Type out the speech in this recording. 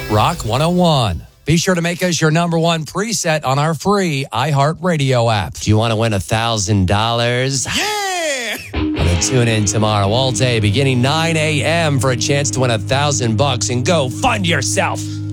Rock 101. Be sure to make us your number one preset on our free iHeartRadio app. Do you want to win $1,000? Yeah! Well, tune in tomorrow all day beginning 9 a.m. for a chance to win $1,000 and go fund yourself.